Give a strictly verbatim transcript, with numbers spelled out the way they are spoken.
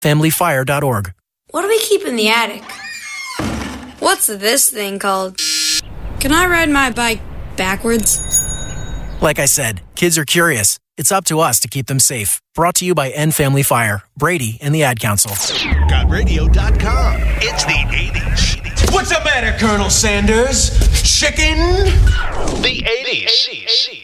family fire dot org. What do we keep in the attic? What's this thing called? Can I ride my bike backwards? Like I said, kids are curious. It's up to us to keep them safe. Brought to you by End Family Fire, Brady, and the Ad Council. got radio dot com. It's the eighties. What's the matter, Colonel Sanders? Chicken? The eighties.